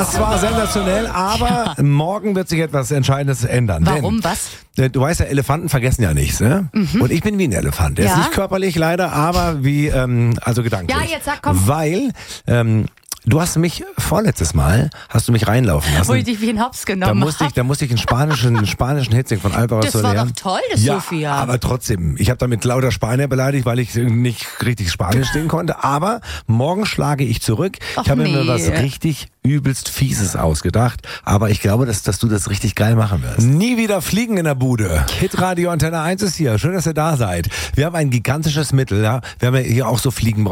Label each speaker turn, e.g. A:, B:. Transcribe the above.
A: Das war sensationell, aber morgen wird sich etwas Entscheidendes ändern.
B: Warum?
A: Denn,
B: Was?
A: du weißt ja, Elefanten vergessen ja nichts, ne? Und ich bin wie ein Elefant. Der ist
B: Ja?
A: nicht körperlich leider, aber wie, also gedanklich.
B: Ja, jetzt sag, komm.
A: Weil, du hast mich vorletztes Mal, reinlaufen lassen.
B: Wo ich dich wie ein Hops
A: Da
B: genommen
A: musste ich einen spanischen Hit singen von Alvaro
B: Das
A: Soler.
B: war doch toll, das
A: Ja,
B: Sophia.
A: aber trotzdem, ich habe damit lauter Spanier beleidigt, weil ich nicht richtig Spanisch singen konnte. Aber morgen schlage ich zurück.
B: Ach
A: Ich habe mir
B: nee.
A: was richtig übelst Fieses ausgedacht. Aber ich glaube, dass du das richtig geil machen wirst. Nie wieder fliegen in der Bude. Hitradio Antenne 1 ist hier. Schön, dass ihr da seid. Wir haben ein gigantisches Mittel. Ja? Wir haben ja hier auch so Fliegen.